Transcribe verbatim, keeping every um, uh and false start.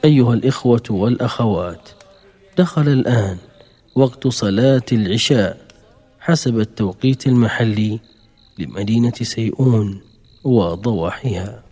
أيها الإخوة والأخوات، دخل الآن وقت صلاة العشاء حسب التوقيت المحلي لمدينة سيئون وضواحيها.